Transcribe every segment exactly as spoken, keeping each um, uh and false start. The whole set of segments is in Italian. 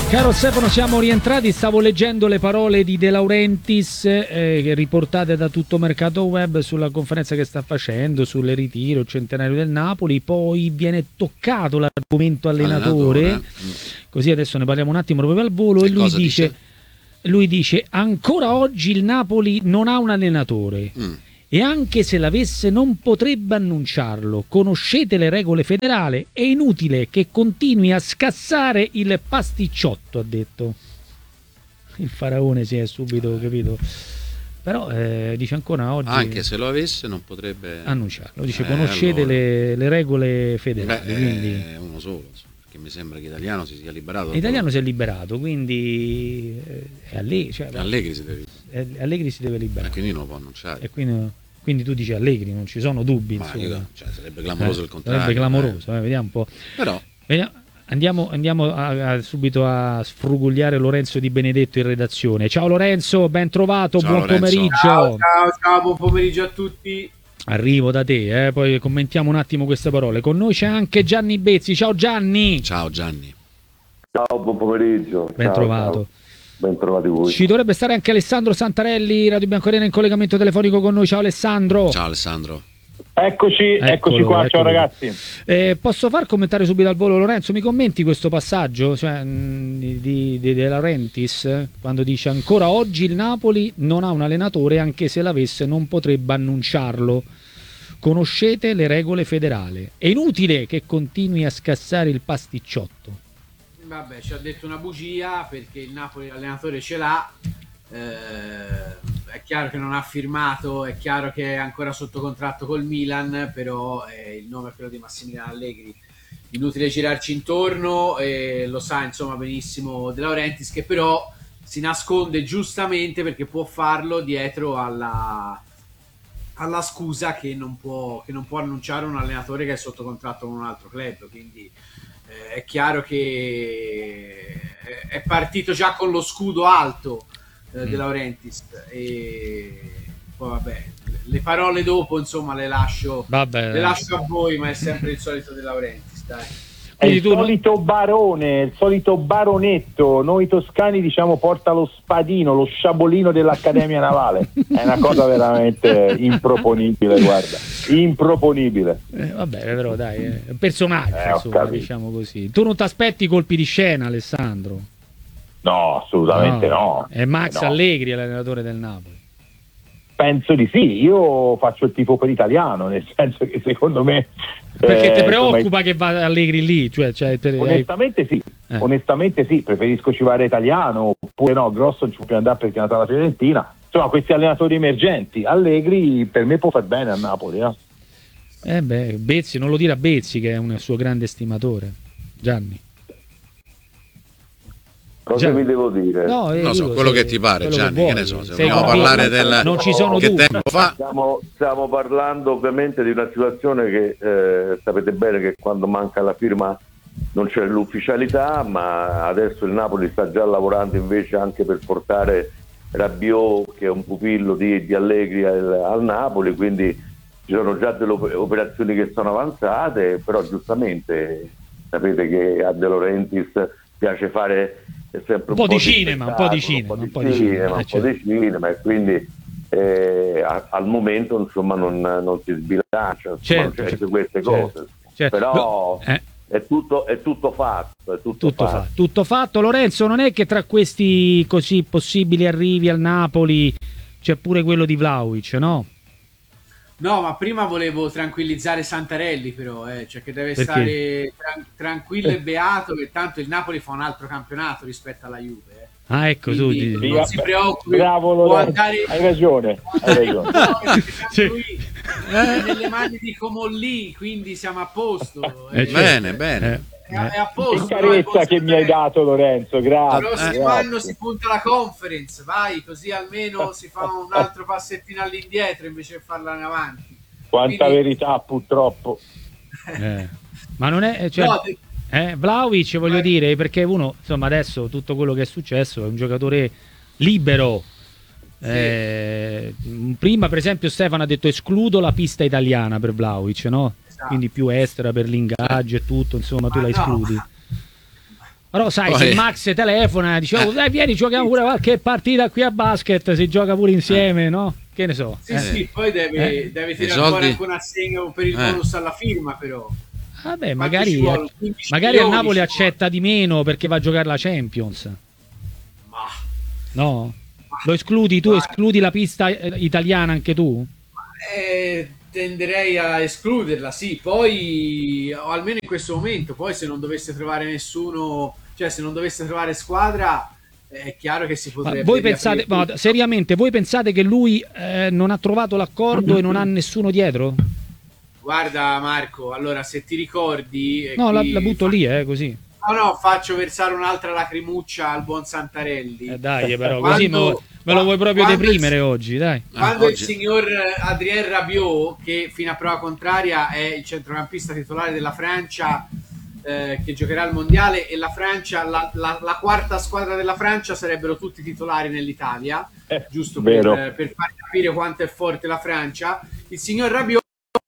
Caro Stefano, siamo rientrati, stavo leggendo le parole di De Laurentiis eh, riportate da Tutto Mercato Web sulla conferenza che sta facendo sul ritiro centenario del Napoli, poi viene toccato l'argomento allenatore, allenatore. Così adesso ne parliamo un attimo proprio al volo e, e lui dice, dice? lui dice ancora oggi il Napoli non ha un allenatore. Mm. E anche se l'avesse non potrebbe annunciarlo. Conoscete le regole federali, è inutile che continui a scassare il pasticciotto, ha detto. Il faraone si è subito capito. Però eh, dice ancora oggi... Anche se lo avesse non potrebbe... annunciarlo. Dice eh, conoscete allora. le, le regole federali. Beh, quindi... è uno solo, perché mi sembra che Italiano si sia liberato. L'italiano si è liberato, quindi è Allegri, cioè, Allegri si deve Allegri si deve liberare. E quindi non lo può annunciare. E quindi, quindi tu dici Allegri, non ci sono dubbi. Ma insomma. io, cioè, sarebbe clamoroso eh, il contrario. Sarebbe clamoroso, eh. Eh, vediamo un po'. Però vediamo, andiamo, andiamo a, a, subito a sfrugugliare Lorenzo Di Benedetto in redazione. Ciao Lorenzo, ben trovato, ciao, buon Lorenzo. pomeriggio. Ciao, ciao, ciao, buon pomeriggio a tutti. Arrivo da te, eh, poi commentiamo un attimo queste parole. Con noi c'è anche Gianni Bezzi. Ciao Gianni. Ciao Gianni. Ciao, buon pomeriggio. Ben ciao, trovato. Ciao. Ben trovati voi. Ci dovrebbe stare anche Alessandro Santarelli, Radio Biancorena, in collegamento telefonico con noi. Ciao Alessandro. Ciò Alessandro. Eccoci, Eccolo, eccoci qua, eccolo. Ciao ragazzi. Eh, posso far commentare subito al volo, Lorenzo? Mi commenti questo passaggio cioè, mh, di, di, di De Laurentiis, quando dice ancora oggi il Napoli non ha un allenatore, anche se l'avesse non potrebbe annunciarlo. Conoscete le regole federali. È inutile che continui a scassare il pasticciotto. Vabbè, ci ha detto una bugia perché il Napoli l'allenatore ce l'ha, eh, è chiaro che non ha firmato, è chiaro che è ancora sotto contratto col Milan, però eh, il nome è quello di Massimiliano Allegri. Inutile girarci intorno, eh, lo sa insomma benissimo De Laurentiis, che però si nasconde giustamente perché può farlo dietro alla, alla scusa che non può, che non può annunciare un allenatore che è sotto contratto con un altro club, quindi è chiaro che è partito già con lo scudo alto eh, De Laurentiis e poi vabbè le parole dopo insomma le lascio, le lascio a voi, ma è sempre il solito De Laurentiis, dai. È il solito barone, il solito baronetto. Noi toscani diciamo porta lo spadino, lo sciabolino dell'Accademia Navale. È una cosa veramente improponibile, guarda, improponibile. Eh, vabbè, però dai, è un personaggio, eh, insomma, diciamo così. Tu non ti aspetti colpi di scena, Alessandro? No, assolutamente no. no. È Max no. Allegri l'allenatore del Napoli. Penso di sì, io faccio il tifo per italiano, nel senso che secondo me... Perché eh, ti preoccupa insomma, che va Allegri lì? Cioè, cioè, per... Onestamente sì, eh. onestamente sì, preferisco civare italiano, oppure no, Grosso non ci può più andare perché è nata la Fiorentina. Insomma, questi allenatori emergenti, Allegri per me può far bene a Napoli. Eh, eh beh, Bezzi, non lo dire a Bezzi che è un suo grande estimatore. Gianni. Cosa mi devo dire? No, eh, non so, quello che ti pare, Gianni, che, che ne so, se vogliamo capito, parlare del non ci sono che dubbi. tempo fa. Stiamo, stiamo parlando ovviamente di una situazione che eh, sapete bene che quando manca la firma non c'è l'ufficialità, ma adesso il Napoli sta già lavorando invece anche per portare Rabiot, che è un pupillo di, di Allegri, al, al Napoli, quindi ci sono già delle operazioni che sono avanzate, però giustamente sapete che a De Laurentiis piace fare sempre un, un po', po' di cinema, un po' di cinema, un po' di cinema, un po' di cinema, e quindi eh, a, al momento insomma non, non si sbilancia, certo, non c'è certo, queste certo, cose, certo. però eh. è, tutto, è tutto fatto, è tutto, tutto fatto. fatto. Tutto fatto. Lorenzo, non è che tra questi così possibili arrivi al Napoli c'è pure quello di Vlahovic, no? No, ma prima volevo tranquillizzare Santarelli, però, eh, cioè che deve Perché? stare tran- tranquillo e beato, che tanto il Napoli fa un altro campionato rispetto alla Juve. Eh. Ah, ecco, quindi tu non dici. si preoccupi, bravo, può Lorenzo, andare, hai ragione, hai ragione. Sì. lui è nelle mani di Comolli, quindi siamo a posto. Eh, eh. Bene, bene. Eh. È, è a posto. Che carezza che mi hai dato, Lorenzo, grazie. Il prossimo grazie. anno si punta la Conference, vai, così almeno si fa un altro passettino all'indietro invece di farla in avanti. Quanta Quindi... verità, purtroppo. Eh. Ma non è... Cioè... No, te... Eh, Vlahovic voglio dire, perché uno insomma adesso tutto quello che è successo è un giocatore libero, sì. eh, prima per esempio Stefano ha detto escludo la pista italiana per Vlahovic, no? Esatto. Quindi più estera per l'ingaggio e tutto, insomma. Ma tu la escludi. No. Però sai, Poi... se Max telefona, dicevo, dai vieni, giochiamo pure qualche partita qui a basket, si gioca pure insieme, no? Che ne so. Sì, eh. sì, poi deve, eh. deve tirare soldi... fuori anche un assegno per il eh. bonus alla firma, però. Vabbè, magari, vuole, magari a Napoli ci accetta di meno perché va a giocare la Champions. Ma... No? Lo escludi tu, Guarda. escludi la pista italiana anche tu? Eh, tenderei a escluderla, sì, poi o almeno in questo momento, poi se non dovesse trovare nessuno, cioè se non dovesse trovare squadra, è chiaro che si potrebbe... Ma voi pensate, ma, seriamente, voi pensate che lui eh, non ha trovato l'accordo e non ha nessuno dietro? Guarda Marco, allora se ti ricordi... No, qui... la, la butto lì, eh, così. No, no, faccio versare un'altra lacrimuccia al buon Santarelli. Eh dai, però Quando, così me lo, me lo vuoi proprio deprimere il, oggi, dai. Quando ah, il oggi. signor Adrien Rabiot, che fino a prova contraria è il centrocampista titolare della Francia, eh, che giocherà al mondiale, e la Francia, la, la, la quarta squadra della Francia sarebbero tutti titolari nell'Italia, Eh, giusto vero. per, per far capire quanto è forte la Francia. Il signor Rabiot,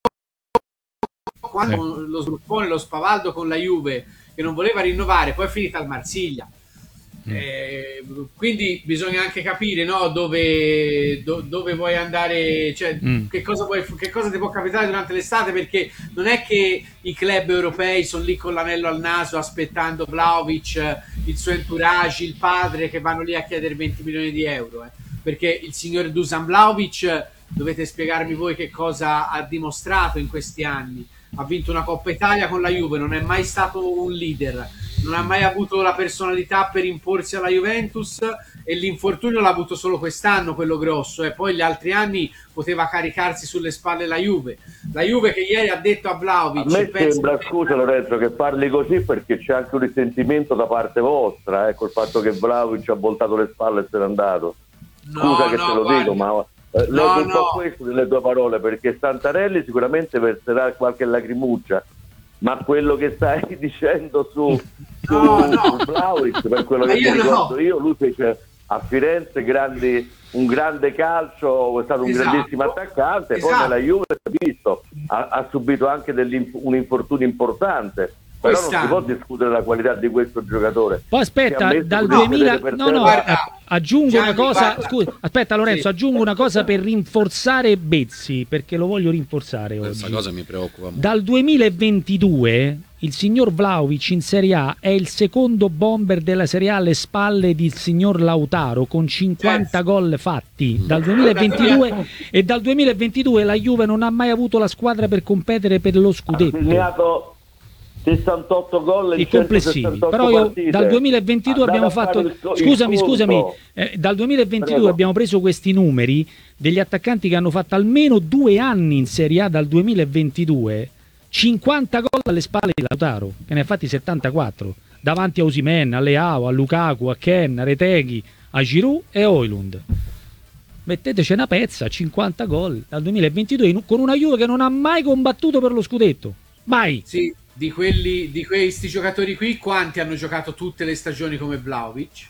quando Eh. lo sbruffone, lo spavaldo con la Juve, che non voleva rinnovare, poi è finita al Marsiglia. Mm. Eh, quindi bisogna anche capire, no, dove, do, dove vuoi andare, cioè Mm. che cosa vuoi, che cosa ti può capitare durante l'estate, perché non è che i club europei sono lì con l'anello al naso aspettando Vlahovic, il suo entourage, il padre, che vanno lì a chiedere venti milioni di euro, eh. Perché il signor Dusan Vlahovic, dovete spiegarmi voi che cosa ha dimostrato in questi anni. Ha vinto una Coppa Italia con la Juve, non è mai stato un leader, non ha mai avuto la personalità per imporsi alla Juventus, e l'infortunio l'ha avuto solo quest'anno, quello grosso, e poi gli altri anni poteva caricarsi sulle spalle la Juve. La Juve che ieri ha detto a Vlahovic... A me penso sembra, che... scusa Lorenzo, che parli così perché c'è anche un risentimento da parte vostra, ecco, il fatto che Vlahovic ha voltato le spalle e se n'è andato. Scusa No, che no, te lo guarda. dico, ma eh, leggo No, un no. po' questo delle tue parole, perché Santarelli sicuramente verserà qualche lacrimuccia, ma quello che stai dicendo su, su, No, no. su Vlahovic, per quello Ma che mi io no. ricordo io, lui fece a Firenze grandi, un grande calcio, è stato un Esatto. grandissimo attaccante, Esatto. poi nella Juve visto, ha, ha subito anche un infortunio importante. Però non si Quest'anno. può discutere la qualità di questo giocatore. Poi aspetta, Che ha messo dal tutte duemila... le persone- No, no, Guarda, eh, aggiungo Gianni, una cosa... guarda. Scusa, aspetta Lorenzo, Sì. aggiungo una cosa per rinforzare Bezzi, perché lo voglio rinforzare Questa oggi. cosa mi preoccupa molto. Dal duemilaventidue il signor Vlahovic in Serie A è il secondo bomber della Serie A alle spalle del signor Lautaro, con cinquanta Certo. gol fatti dal duemilaventidue, e dal duemilaventidue la Juve non ha mai avuto la squadra per competere per lo Ha scudetto. segnato sessantotto gol in I complessivi, centosessantotto però io partite. dal duemilaventidue Andate abbiamo a fare fatto il co- il scusami conto. scusami eh, dal duemilaventidue Prego. abbiamo preso questi numeri degli attaccanti che hanno fatto almeno due anni in Serie A dal duemilaventidue, cinquanta gol alle spalle di Lautaro, che ne ha fatti settantaquattro davanti a Osimhen, a Leao, a Lukaku, a Ken, a Retegui, a Giroud e Højlund. Metteteci una pezza, cinquanta gol dal duemilaventidue in- con una Juve che non ha mai combattuto per lo scudetto, mai. Sì, di quelli, di questi giocatori qui, quanti hanno giocato tutte le stagioni come Vlahovic?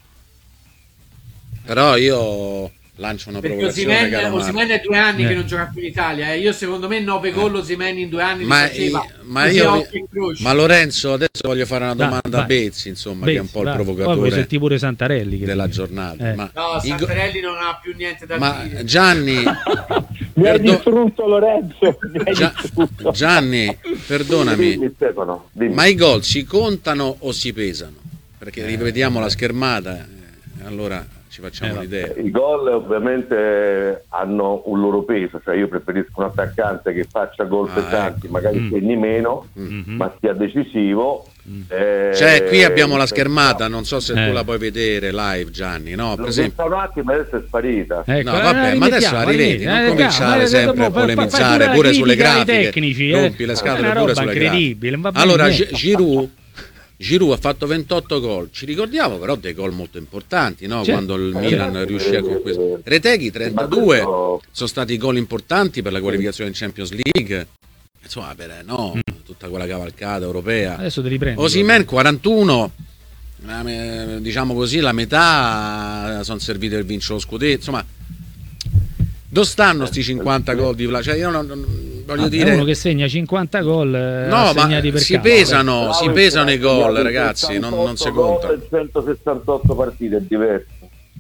Però io lancio una Perché provocazione, Osimhen, caro Marco. Osimhen è due anni Eh. che non gioca più in Italia. Eh. Io secondo me nove gol Osimhen in due anni Ma, li faceva. ma così io a occhio e croce. ma Lorenzo, adesso voglio fare una Dai, domanda vai. a Bezzi, insomma, che è un po' il Bezzi, vai. Poi provocatore vuoi sentire pure Santarelli che della dice. giornata. Eh. Ma, No, i go- Santarelli non ha più niente da ma dire. Gianni, Mi hai Perdo- distrutto Lorenzo, mi hai Gia- distrutto. Gianni, perdonami, Dimmi, Stefano, dimmi. ma i gol si contano o si pesano? Perché rivediamo la schermata, eh, allora ci facciamo Eh, vabbè. un'idea. I gol ovviamente hanno un loro peso, cioè io preferisco un attaccante che faccia gol Ah, pesanti, ecco. magari Mm. segni meno, Mhm. ma sia decisivo. Eh, Cioè, qui abbiamo la schermata, non so se Eh. tu la puoi vedere live, Gianni, no? Per L'ho esempio. vista un attimo, adesso è sparita. Ecco, No, eh, vabbè, ma adesso la rimettiamo, rivedi, non rimetti, eh, cominciare eh, sempre a dopo, fai- fai polemizzare la pure sulle critica ai grafiche, tecnici, eh. rompi le È scatole una pure roba sulle grafiche. incredibile, non va bene Allora, niente. Gi- Giroud Giroud ha fatto ventotto gol, ci ricordiamo però dei gol molto importanti, no? Certo. Quando il Eh, Milan certo. riuscì a conquistare. Retegui trentadue, Ma questo- sono stati gol importanti per la qualificazione in Champions League, insomma, per, no, tutta quella cavalcata europea. Adesso te li prendo. Osimhen quarantuno, la me- diciamo così, la metà sono serviti per vincere lo scudetto, insomma, dove stanno sti cinquanta gol di Vlahovic? Cioè io non, non- voglio ah, dire, uno che segna cinquanta gol, no, ma per si caso, pesano, Bravo, si pesano i gol, segnato ragazzi, non, non si sessantotto contano. gol e centosessantotto partite, è diverso.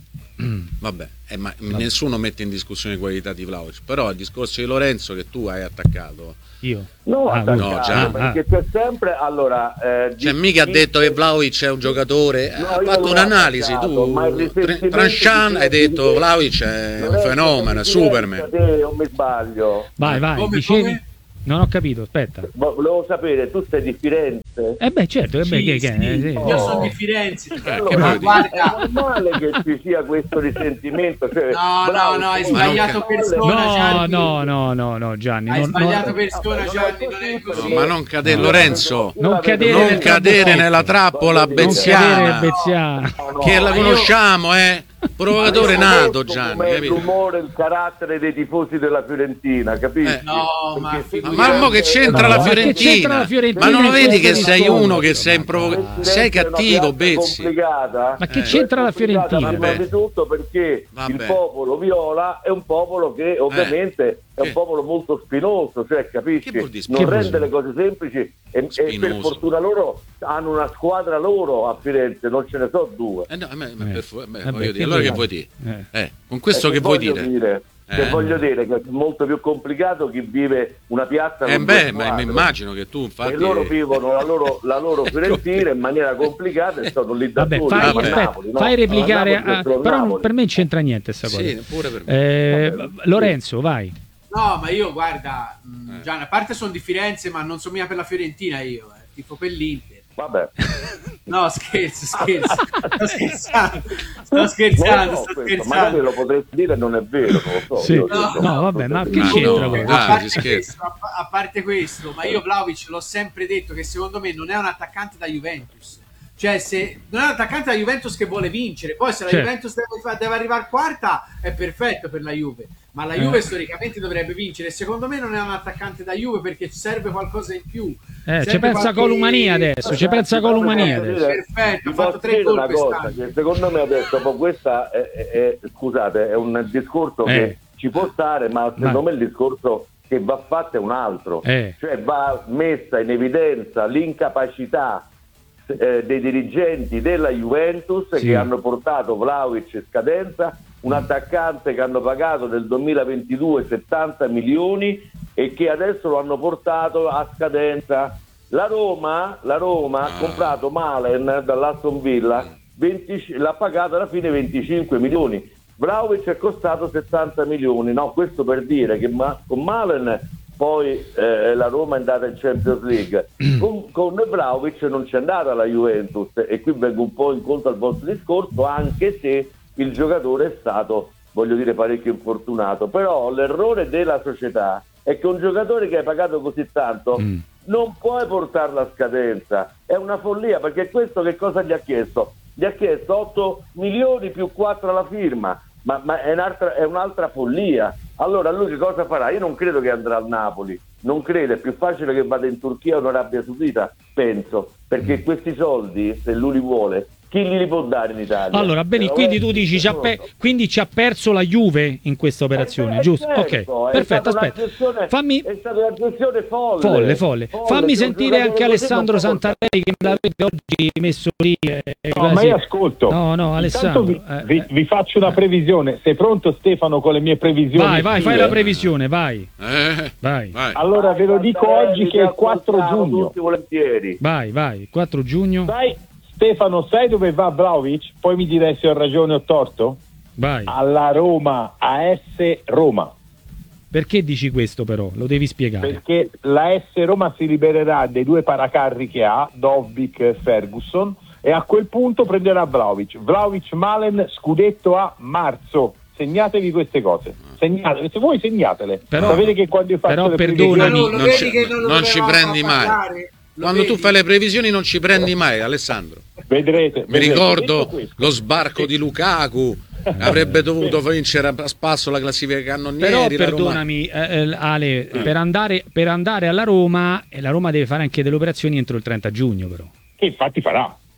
Vabbè, eh, ma Vabbè. nessuno mette in discussione le qualità di Vlahovic, però il discorso di Lorenzo che tu hai attaccato. Io? No, ah, attaccato, no, già. perché c'è sempre, allora... Eh, cioè, mica ha detto che Vlahovic è un giocatore, no, ha fatto un'analisi, tu, Tranchant, hai detto Vlahovic è un fenomeno, è Superman. Te, non mi sbaglio. Vai, vai, come, dicevi? come? Non ho capito, aspetta. Volevo sapere, tu sei di Firenze? Eh beh, certo, eh beh, sì, che, sì, che, sì. io Oh. sono di Firenze. Eh, Allora, che ma vuoi guarda, è normale che ci sia questo risentimento. Cioè, no, bravo, no, no, hai tu- sbagliato non- persona, No, Gianni. no, no, no, no, Gianni. Hai non, sbagliato non, persona, no, Gianni, no, non è no, così. No, ma non cadere, No, Lorenzo, non cadere non nel cadere trabocchetto. nella trappola Non cadere non cadere beziana, Beziana. No, no, che la ma io- conosciamo, eh? Provocatore io nato, conosco Gianni, com'è capito? l'umore, il carattere dei tifosi della Fiorentina, capisci? Eh. No, ma Perché se figurati. Ma mo che c'entra No, la ma che Fiorentina? c'entra la Fiorentina Ma non lo in vedi questo che sei discorso? uno che sei in provo- Ma- sei cattivo, Bezzi. Complicata. Ma che Eh. c'entra la Complicata Fiorentina? prima Vabbè. di tutto perché Vabbè. il popolo viola è un popolo che ovviamente è Che- un popolo molto spinoso, cioè capisci? Che vuol dire Non spinoso? rende le cose semplici e, e per Spinoso. fortuna loro hanno una squadra loro a Firenze, non ce ne so due. Eh no, ma- ma Eh. per fu- beh, Vabbè, voglio che dire, allora che vuoi vuoi dire? Eh. Eh, con questo Eh, che vuoi voglio dire? Che Eh. voglio dire che è molto più complicato chi vive una piazza Eh con beh, due ma squadre. mi immagino che tu infatti E loro vivono la loro, la loro Ecco. Fiorentina in maniera complicata e sono lì da Vabbè, soli, fai, come aspetta, Napoli, no? fai replicare, A Napoli a- contro il però non- Napoli. per me non c'entra niente sta cosa. Sì, pure per me. Eh, Lorenzo, vai. No, ma io guarda, mh, Eh. Gianni, a parte sono di Firenze, ma non sono mica per la Fiorentina io, eh, tifo per l'Inter. Vabbè. No, scherzo, scherzo. Sto scherzando. Sto scherzando, Non lo so sto questo, magari scherzando. lo potresti dire non è vero, non lo so. Sì. Io- No, io- no, vabbè, ma che Ma c'entra no, quello? dai. A parte, si scherza. questo, a, a parte questo, ma io Vlahovic l'ho sempre detto che secondo me non è un attaccante da Juventus. Cioè, se non è un attaccante da Juventus che vuole vincere, poi se la Certo. Juventus deve, fa- deve arrivare quarta è perfetto per la Juve. Ma la Eh. Juve storicamente dovrebbe vincere. Secondo me non è un attaccante da Juve perché ci serve qualcosa in più. Eh, Serve ci pensa qualche- Columania adesso, ci pensa Columania Posso adesso. dire- Perfetto, vi ha fatto posso tre dire gol una cosa, quest'anno. che secondo me adesso poi questa è, è- è- scusate, è un discorso Eh. che ci può stare, ma secondo Ma- me il discorso che va fatto è un altro. Eh. Cioè va messa in evidenza l'incapacità eh, dei dirigenti della Juventus Sì. che hanno portato Vlahovic in scadenza, un attaccante che hanno pagato nel duemilaventidue settanta milioni e che adesso lo hanno portato a scadenza. La Roma, la Roma ha Ah. comprato Malen dall'Aston Villa, venti l'ha pagato alla fine venticinque milioni. Vlahovic è costato settanta milioni, no? Questo per dire che ma- con Malen poi eh, la Roma è andata in Champions League, con, con Vlahovic non c'è andata la Juventus e qui vengo un po' incontro al vostro discorso, anche se il giocatore è stato, voglio dire, parecchio infortunato, però l'errore della società è che un giocatore che hai pagato così tanto Mm. non puoi portarlo a scadenza, è una follia, perché questo che cosa gli ha chiesto? Gli ha chiesto otto milioni più quattro alla firma, ma, ma è, un'altra, è un'altra follia. Allora lui che cosa farà? Io non credo che andrà al Napoli, non credo, è più facile che vada in Turchia o in Arabia Saudita, penso, perché questi soldi, se lui li vuole, chi li può dare in Italia? Allora, bene, Eh, quindi tu dici ci ha pe- quindi ci ha perso la Juve in questa operazione, Eh, giusto? certo, Ok, è perfetto, stata una aspetta. gestione- Fammi è stata una gestione folle. folle, folle. Fammi che un sentire giocatore anche così Alessandro non può Santarelli che me l'avete oggi messo lì. eh, No, quasi- ma io ascolto. No, no, Alessandro. Intanto vi, eh, vi- eh. vi faccio una previsione. Sei pronto, Stefano, con le mie previsioni? Vai, vai, fai estive? la previsione, vai. Eh, Vai. vai. Allora ve lo dico oggi che è il quattro ascoltiamo giugno. tutti volentieri. Vai, vai, quattro giugno. Sai, Stefano, sai dove va Vlahovic? Poi mi direi se ho ragione o torto? Vai. Alla Roma, A S Roma. Perché dici questo però? Lo devi spiegare. Perché la S Roma si libererà dei due paracarri che ha, Dobbik e Ferguson, e a quel punto prenderà Vlahovic. Vlahovic Malen, scudetto a marzo. Segnatevi queste cose. Segnatele, se vuoi segnatele. Però- Sapete che quando io faccio però le perdonami, previsioni- Ma lo non vedi ci- che non lo non ci dovevamo prendi far mai. parlare? Lo Quando tu vedi? fai le previsioni non ci prendi mai, Alessandro. Vedrete. Mi vedrete. ricordo Detto questo, lo sbarco di Lukaku, avrebbe dovuto vincere a spasso la classifica cannonieri. Però la Roma- perdonami, eh, eh, Ale, per, andare, per andare alla Roma, e la Roma deve fare anche delle operazioni entro il trenta giugno, però. che infatti farà.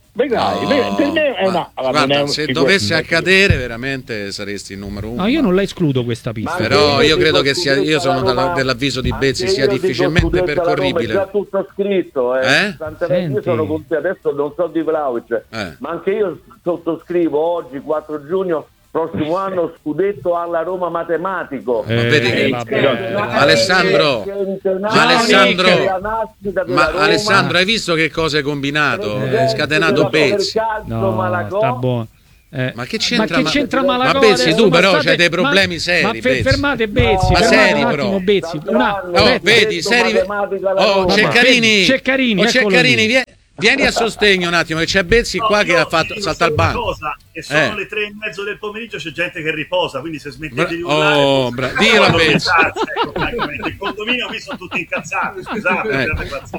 Vedrai, No, per me è una. ma, guarda, è un, se dovesse accadere, veramente saresti il numero uno. No, io non la escludo questa pista. Però io credo che sia. Io sono dalla, dell'avviso di Bezzi, sia difficilmente percorribile. È già tutto scritto, eh. eh? Io sono con te, adesso non so di Vlahovic, eh. ma anche io sottoscrivo oggi, quattro giugno. Prossimo anno scudetto alla Roma matematico. Eh, ma vedi che eh, Alessandro, ma Alessandro, ma Alessandro, hai visto che cosa hai combinato? Hai scatenato Bezzi. No, sta buono. Eh, ma che c'entra, ma, che c'entra ma, ma Bezzi tu però c'hai dei problemi ma, seri. Ma Bezzi. fermate Bezzi, no, ma seri un però. attimo, Bezzi. Una, oh, vedi, seri. Oh, Ceccarini, Ceccarini, oh, Ceccarini, vieni. Vieni a sostegno un attimo, che c'è Bezzi no, qua che ha fatto salta il banco. Cosa, che sono eh. le tre e mezzo del pomeriggio, c'è gente che riposa, quindi se smettete Bra- di urlare, oh, bra- dillo a Bezzi. Ecco, il condominio qui sono tutti incazzati, scusate, eh.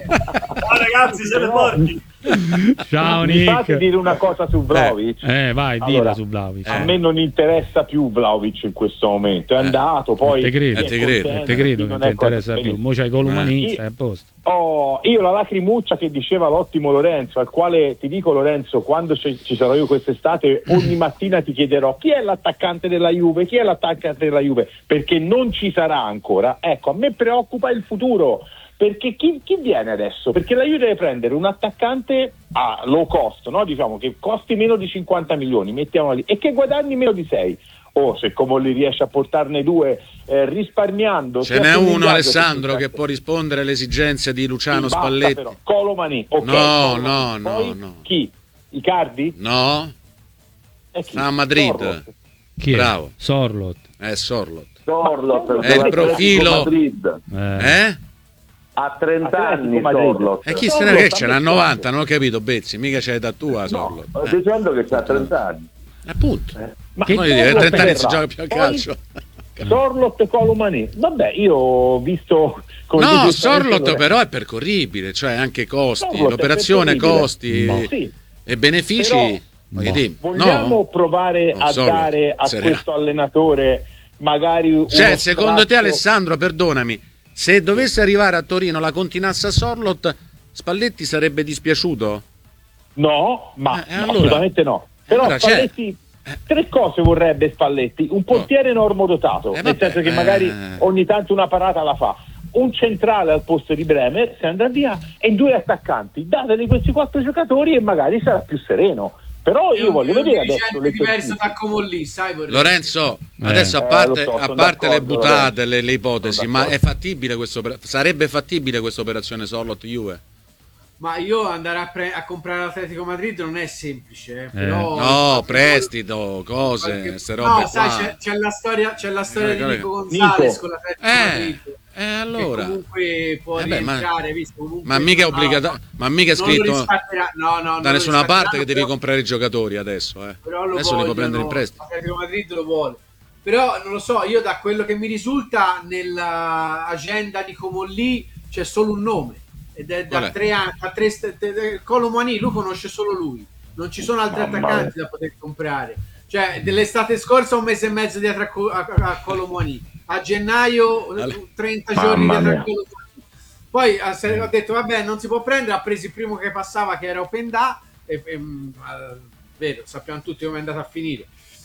Ciao ragazzi, siete forti. Ciao Nick. Mi fate dire una cosa su Vlahovic? Eh, eh vai, allora, dilla su Vlahovic. A me non interessa più Vlahovic in questo momento, è andato, poi te credo, eh, te credo, te credo che non ti interessa più. Mo c'hai Colomani, eh. a posto. Oh, io la lacrimuccia che diceva l'ottimo Lorenzo, al quale ti dico Lorenzo, quando ci, ci sarò io quest'estate, ogni mattina ti chiederò chi è l'attaccante della Juve, chi è l'attaccante della Juve, perché non ci sarà ancora. Ecco, a me preoccupa il futuro, perché chi, chi viene adesso? Perché la Juve deve prendere un attaccante a low cost, no? Diciamo che costi meno di cinquanta milioni, mettiamolo lì, e che guadagni meno di sei. Oh, se Comolli riesce a portarne due eh, risparmiando, ce n'è uno Alessandro che può rispondere alle esigenze di Luciano sì, Spalletti però. Colomani, okay, no, Colomani. no, Poi, no, no. Chi? Icardi? No, eh, chi? sta a Madrid. Sorlot. Chi è? Bravo. Sorlot. È Sorlot. Sorlot è il profilo. Eh? eh? Ha trenta anni Sorlot. E chi se ne che ce n'ha novanta, non ho capito Bezzi, mica c'è da tua Sorlot. No, sto dicendo che c'ha trenta anni. Appunto. Eh. Ma che dire, trenta anni si gioca più al calcio. Sorlot e Colomani. Vabbè, io ho visto no, Sorlot però è percorribile, cioè anche costi, Sorlot l'operazione costi no, sì. e benefici. Però, no. Vogliamo no? provare no, a Sorlot, dare a serena. questo allenatore magari cioè, secondo straccio... te Alessandro, perdonami, se dovesse arrivare a Torino la continassa Sorlot, Spalletti sarebbe dispiaciuto? No, ma eh, no, allora... assolutamente no. Però allora, Spalletti c'è... tre cose vorrebbe Spalletti: un portiere normodotato, eh, nel senso che magari eh... ogni tanto una parata la fa, un centrale al posto di Bremer se andrà via e due attaccanti. Dateli questi quattro giocatori e magari sarà più sereno. Però io, io voglio io vedere adesso le diverso da Comolli, sai Lorenzo, eh. adesso a parte, eh, so, a parte le buttate, le, le ipotesi, ma è fattibile questo, sarebbe fattibile questa operazione Sorlot Juve? Ma io andare a, pre- a comprare l'Atletico Madrid non è semplice, eh, però eh. no, prestito, cose, queste robe no, sai, c'è, c'è la storia, c'è la storia eh, di Nico Gonzalez con l'Atletico eh. Madrid. Eh, allora. Che comunque può eh beh, rientrare, ma, visto comunque ma mica è obbligatorio, no, ma mica è scritto no, no, da nessuna parte che devi però, comprare i giocatori adesso, eh. Però lo adesso vogliono, li puoi prendere in prestito. L'Atletico Madrid lo vuole. Però non lo so, io da quello che mi risulta nell'agenda di Comolli c'è solo un nome ed è da tre anni, da tre Colomani, lui conosce solo lui. Non ci sono altri Mamma attaccanti mia. da poter comprare. Cioè, dell'estate scorsa un mese e mezzo dietro a, a, a Colomani. A gennaio trenta Mamma giorni dietro a Colomani. Poi ha detto vabbè, non si può prendere, ha preso il primo che passava che era Openda e, e uh, vero, sappiamo tutti come è andata a finire.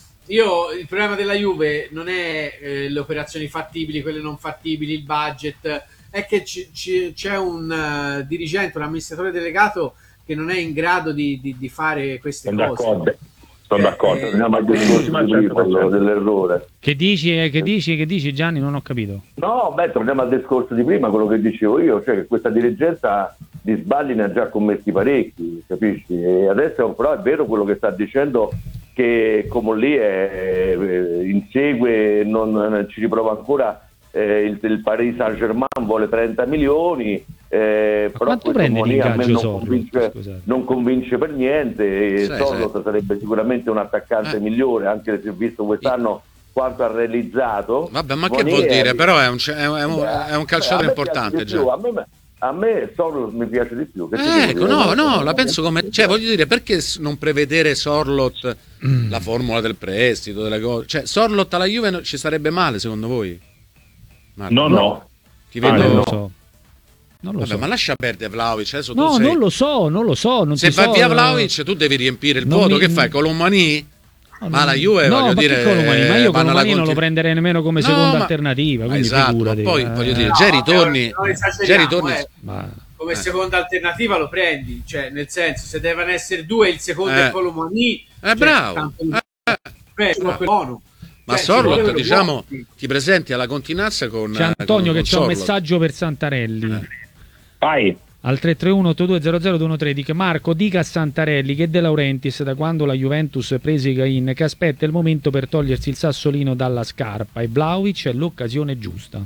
Io il problema della Juve non è eh, le operazioni fattibili, quelle non fattibili, il budget, è che c- c- c'è un uh, dirigente, un amministratore delegato che non è in grado di, di, di fare queste Sono cose. D'accordo. Sono d'accordo, andiamo al discorso dell'errore. Che dici, che dici, che dici Gianni? Non ho capito. No, beh, torniamo al discorso di prima, quello che dicevo io, cioè che questa dirigenza di sbagli ne ha già commessi parecchi, capisci? E adesso però è vero quello che sta dicendo, che Comolli è, insegue, non ci riprova ancora. Eh, il, il Paris Saint-Germain vuole trenta milioni, eh, però quanto prende l'ingaggio non Sorlot? Convince, non convince per niente. E Sorlot sarebbe sicuramente un attaccante eh. migliore, anche se visto quest'anno quanto ha realizzato. Vabbè, ma Bonieri, che vuol dire? Però è un, è un, è un, è un calciatore importante già. A me, a me Sorlot mi piace di più. Che eh, ecco, no, no, la penso come, cioè voglio dire, perché non prevedere Sorlot mm. la formula del prestito, delle cose? Cioè Sorlot alla Juve no, ci sarebbe male secondo voi? Marco. No, no. Ti vedo, ah, non lo so. Non lo Vabbè, so. ma lascia perdere Vlahovic. Adesso No, tu sei... non lo so, non lo so. Non Se ti va so, via Vlahovic, tu devi riempire il non vuoto. mi- Che fai? Colomani? No, Ma non- la Juve, no, voglio ma dire, che Colomani? Ma io vanno alla Colomani non lo conti- prenderei nemmeno come No, seconda ma- alternativa. ma Quindi esatto, figurati. ma poi eh. voglio dire, No, Geri vabbè, torni, non esageriamo, Geri torni, eh. Ma- Come Eh. seconda alternativa lo prendi, cioè nel senso se devono essere due il secondo Eh. è Colomani, Eh, bravo. eh, Eh. ci vuole buono. ma Cioè, ci vuole Sorlot, quello diciamo, buono. ti presenti alla continenza con C'è Antonio con- che con c'ha un Sorlot. messaggio per Santarelli. Vai. Al tre tre uno otto due zero zero due uno tre dice: Marco, dica a Santarelli che De Laurentiis, da quando la Juventus prese Higuain, che aspetta il momento per togliersi il sassolino dalla scarpa, e Vlahovic è l'occasione giusta.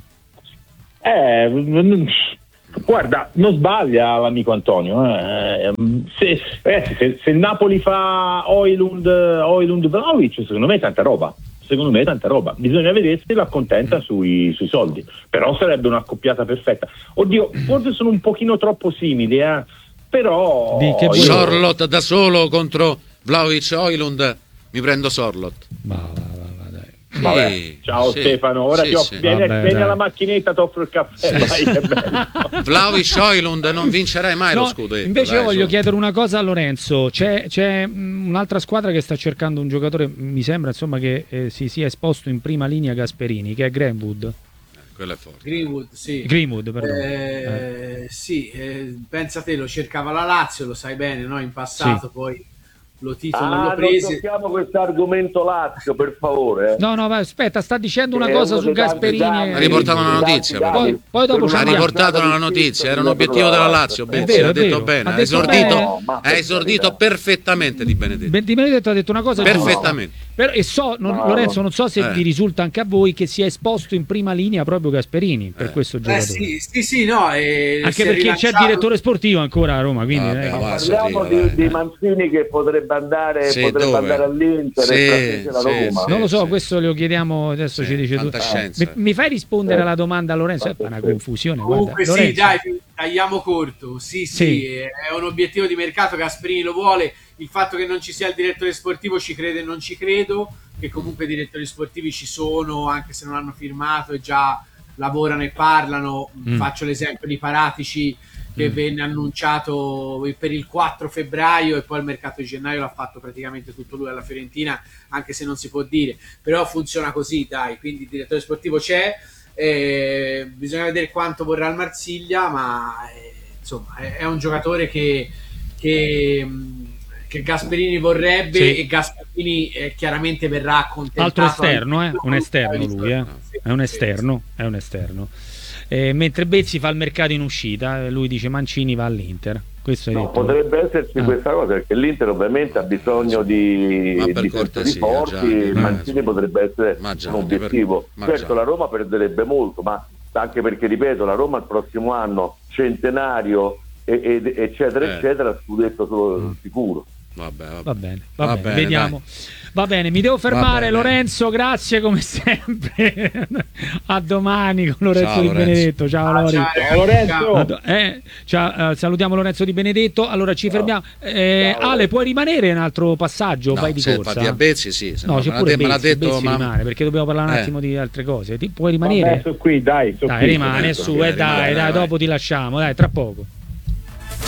Eh, mm, guarda, non sbaglia l'amico Antonio. eh. Se, ragazzi, se, se il Napoli fa Højlund, Højlund Vlahovic, secondo me è tanta roba. Secondo me è tanta roba. Bisogna vedere se l'accontenta sui, sui soldi. Però sarebbe una accoppiata perfetta. Oddio, forse sono un pochino troppo simili, eh. Però Di che vuoi? io- Sorlot da solo contro Vlahovic e Højlund, mi prendo Sorlot. Va, va, va, va, dai. Vabbè, Sì, ciao sì, Stefano, ora sì, ti sì. offro- vieni, Vabbè, vieni dai. alla macchinetta, ti offro il caffè. Vai, che bello. Vlahovic e Højlund non vincerai mai No, lo scudetto. invece dai, io voglio su. chiedere una cosa a Lorenzo. C'è, c'è mh, un'altra squadra che sta cercando un giocatore, mi sembra insomma che eh, si sia esposto in prima linea Gasperini, che è Greenwood. Quello è forte. Greenwood, sì. Greenwood, perdón. Eh, sì, eh, pensa te, lo cercava la Lazio, lo sai bene, no? In passato Sì. poi lo Tito non Ah, lo non prese. tocchiamo questo argomento Lazio, per favore. eh. No, no, vai, aspetta, sta dicendo una È cosa uno su dei tanti Gasperini. danni- Ha riportato una dei tanti notizia, danni poi- poi dopo per ci Ha andiamo. riportato una notizia, era un obiettivo della Lazio. È Bezzi, vero, ha è detto vero. bene, Ha ha detto esordito, bene. No, ma ha per esordito carità. perfettamente Di Benedetto. Ben- Di Benedetto ha detto una cosa giusta. Perfettamente. Però, e so, non- No, Lorenzo, non so se Eh. vi risulta anche a voi che sia esposto in prima linea proprio Gasperini per Eh. questo Eh giocatore. sì, sì, sì, no. eh, Anche si è perché c'è il rilanciato. direttore sportivo ancora a Roma, quindi Vabbè, eh, va. Parliamo Dio, di, dai. di Mancini che potrebbe andare, Sì, potrebbe dove? andare all'Inter Sì, e trasferire la sì, Roma. sì. non lo so, questo lo chiediamo adesso, Sì, ci dice tu. fantascienza. Mi, mi fai rispondere Eh. alla domanda a Lorenzo? È una confusione. Comunque guarda. sì, Lorenzo. dai, tagliamo corto. Sì, sì, Sì. è un obiettivo di mercato, Gasperini lo vuole. Il fatto che non ci sia il direttore sportivo ci crede e non ci credo, che comunque i direttori sportivi ci sono, anche se non hanno firmato e già lavorano e parlano. Mm. Faccio l'esempio di Paratici che Mm. venne annunciato per il quattro febbraio e poi il mercato di gennaio l'ha fatto praticamente tutto lui alla Fiorentina, anche se non si può dire, però funziona così, dai, quindi il direttore sportivo c'è, eh, bisogna vedere quanto vorrà il Marsiglia, ma eh, insomma è, è un giocatore che, che, mh, che Gasperini vorrebbe, Sì. e Gasperini eh, chiaramente verrà accontentato. Altro esterno, eh? al- Un esterno lui, eh? Sì, È un sì, esterno, è un esterno. Eh, mentre Bezzi fa il mercato in uscita, eh, lui dice Mancini va all'Inter. Questo hai No, detto. potrebbe esserci Ah. questa cosa, perché l'Inter ovviamente ha bisogno di Ma per difensori cortesia, forti, Gianni, il ma- Mancini potrebbe essere ma Gianni, un obiettivo. per- ma Certo, Gianni. la Roma perderebbe molto, ma anche perché, ripeto, la Roma il prossimo anno centenario e- e- eccetera Eh. eccetera, scudetto solo sicuro. Vabbè, vabbè. Va bene, va Va bene, bene, vediamo. Va bene, mi devo fermare, bene. Lorenzo. Grazie come sempre. A domani con Lorenzo Ciao, Di Lorenzo. Benedetto. Ciao, Ah, Lori. ciao, Ciao, Lorenzo. A do- eh, ciao, eh, salutiamo Lorenzo Di Benedetto. Allora ci fermiamo. Eh, Ciao. Ale, puoi rimanere un altro passaggio? No, Vai di se corsa. fatti a Bezzi, sì. se No, no, c'è me l'ha pure de- me l'ha Bezzi, detto, Bezzi ma- rimane perché dobbiamo parlare un Eh. attimo di altre cose. Ti puoi Vabbè, rimanere? su qui, dai, su Dai, qui. rimane Rimane, su, rimane, eh, dai, rimane, dai, vai. dopo ti lasciamo, dai, tra poco.